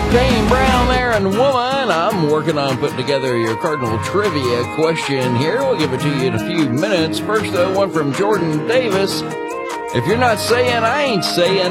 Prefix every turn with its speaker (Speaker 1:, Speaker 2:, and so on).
Speaker 1: Dane Brown there and Woman. I'm working on putting together your Cardinal trivia question here. We'll give it to you in a few minutes. First, one from Jordan Davis. If you're not saying, I ain't saying.